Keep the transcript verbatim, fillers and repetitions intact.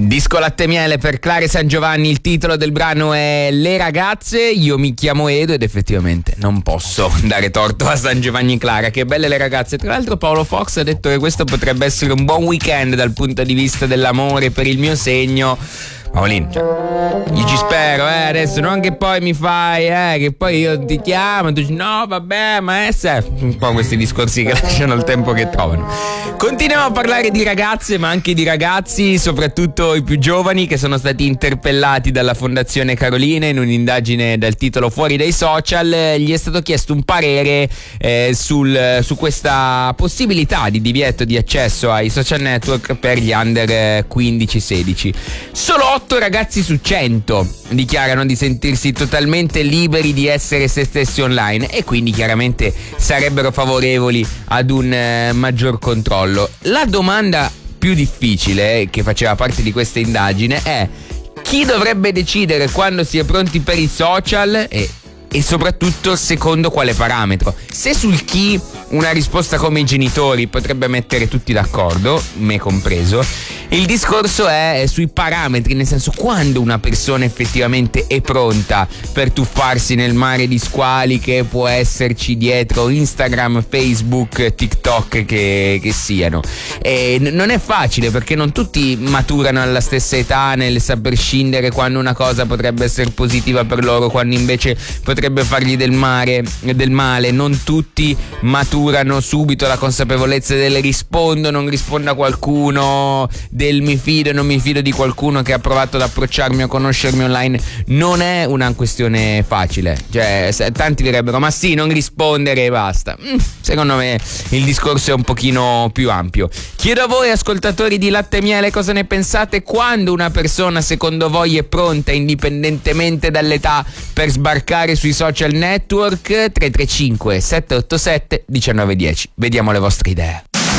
Disco Latte Miele per Clara San Giovanni, il titolo del brano è Le ragazze. Io mi chiamo Edo ed effettivamente non posso dare torto a San Giovanni Clara, che belle le ragazze. Tra l'altro Paolo Fox ha detto che questo potrebbe essere un buon weekend dal punto di vista dell'amore per il mio segno. Paolino, cioè, io ci spero, eh, adesso non che poi mi fai, eh, che poi io ti chiamo e tu dici no, vabbè, ma è un po' questi discorsi che lasciano il tempo che trovano. Continuiamo a parlare di ragazze, ma anche di ragazzi, soprattutto i più giovani, che sono stati interpellati dalla Fondazione Carolina in un'indagine dal titolo Fuori dai social. Gli è stato chiesto un parere eh, sul, su questa possibilità di divieto di accesso ai social network per gli under quindici sedici. Solo otto ragazzi su cento dichiarano di sentirsi totalmente liberi di essere se stessi online e quindi chiaramente sarebbero favorevoli ad un eh, maggior controllo. La domanda più difficile che faceva parte di questa indagine è: chi dovrebbe decidere quando si è pronti per i social e, e soprattutto secondo quale parametro? Se sul chi una risposta come i genitori potrebbe mettere tutti d'accordo, me compreso, il discorso è sui parametri, nel senso quando una persona effettivamente è pronta per tuffarsi nel mare di squali che può esserci dietro Instagram, Facebook, TikTok che, che siano. E n- non è facile perché non tutti maturano alla stessa età nel saper scindere quando una cosa potrebbe essere positiva per loro, quando invece potrebbe fargli del male, del male. Non tutti maturano subito la consapevolezza del rispondo, non rispondo a qualcuno, del mi fido e non mi fido di qualcuno che ha provato ad approcciarmi o conoscermi online. Non è una questione facile, cioè tanti direbbero ma sì, non rispondere e basta. mm, secondo me il discorso è un pochino più ampio. Chiedo a voi ascoltatori di Latte Miele cosa ne pensate quando una persona secondo voi è pronta indipendentemente dall'età per sbarcare sui social network. Tre tre cinque sette otto sette uno nove uno zero. Vediamo le vostre idee.